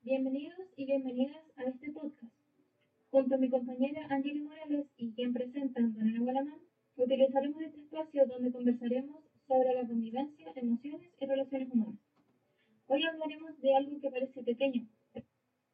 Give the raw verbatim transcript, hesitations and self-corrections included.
Bienvenidos y bienvenidas a este podcast. Junto a mi compañera Angeli Morales y quien presenta Antonella Gualamán, utilizaremos este espacio donde conversaremos sobre la convivencia, emociones y relaciones humanas. Hoy hablaremos de algo que parece pequeño,